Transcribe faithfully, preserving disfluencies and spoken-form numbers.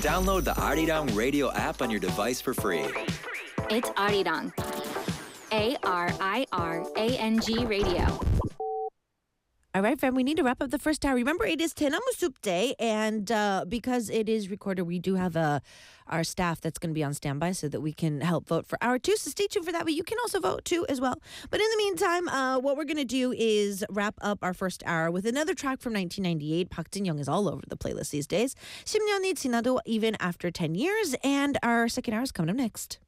Download the Arirang radio app on your device for free. It's Arirang. A R I R A N G Radio. All right, fam, we need to wrap up the first hour. Remember, it is Tenamusup Day, and uh, because it is recorded, we do have uh, our staff that's going to be on standby so that we can help vote for hour two. So stay tuned for that, but you can also vote too as well. But in the meantime, uh, what we're going to do is wrap up our first hour with another track from nineteen ninety-eight. Park Jin-young is all over the playlist these days. 십 년이 지나도 even after ten years, and our second hour is coming up next.